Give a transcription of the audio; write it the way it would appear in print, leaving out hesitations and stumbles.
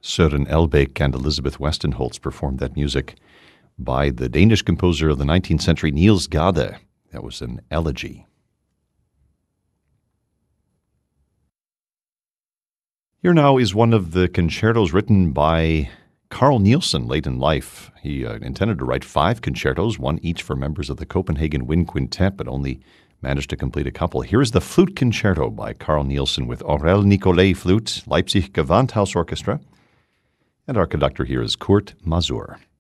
Søren Elbæk and Elizabeth Westenholz performed that music by the Danish composer of the 19th century, Niels Gade. That was an elegy. Here now is one of the concertos written by Carl Nielsen late in life. He intended to write 5 concertos, one each for members of the Copenhagen Wind Quintet, but only managed to complete a couple. Here is the Flute Concerto by Carl Nielsen with Aurel Nicolai Flute, Leipzig Gewandhaus Orchestra. And our conductor here is Kurt Masur.